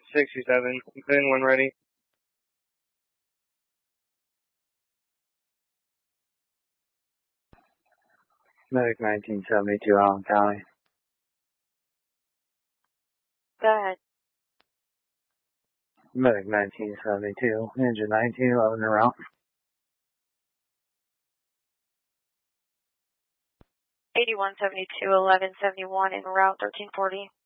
67, then when ready. Medic 1972, Allen County. Go ahead. Medic 1972, engine 1911 en route. 8172, 1171 en route 1340.